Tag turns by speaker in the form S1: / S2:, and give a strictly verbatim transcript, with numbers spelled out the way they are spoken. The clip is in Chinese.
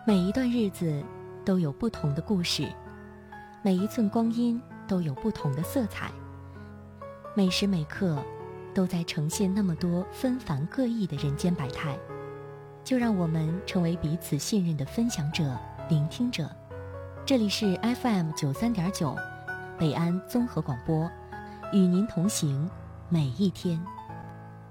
S1: 每一段日子都有不同的故事，每一寸光阴都有不同的色彩，每时每刻都在呈现那么多纷繁各异的人间百态。就让我们成为彼此信任的分享者、聆听者。这里是 F M 九三点九，北安综合广播，与您同行每一天。